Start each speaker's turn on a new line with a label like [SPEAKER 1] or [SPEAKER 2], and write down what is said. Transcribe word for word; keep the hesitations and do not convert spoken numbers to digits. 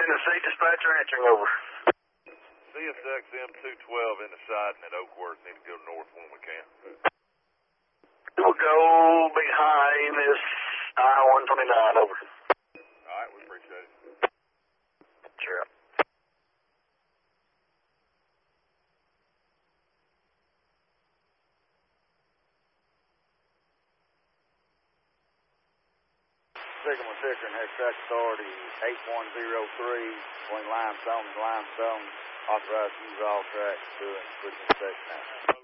[SPEAKER 1] Tennessee dispatcher answering over.
[SPEAKER 2] C S X M two twelve in the siding at Oakworth. Need to go north when we can.
[SPEAKER 1] We'll go behind this I one twenty-nine, over.
[SPEAKER 2] All right, we appreciate it.
[SPEAKER 1] Sure.
[SPEAKER 3] Sycamore Ticker and Head Authority eight one zero three between Limestone and Limestone. Authorized to use all tracks to and switching section out.